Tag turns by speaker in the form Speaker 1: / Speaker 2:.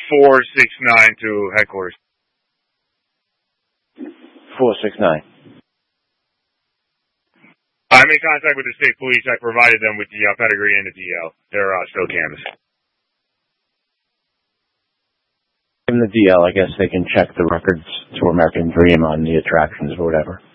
Speaker 1: 469 to headquarters.
Speaker 2: 469.
Speaker 1: I'm in contact with the state police. I provided them with the pedigree and the DL. They're still canvassing.
Speaker 2: In the DL, I guess they can check the records to American Dream on the attractions or whatever.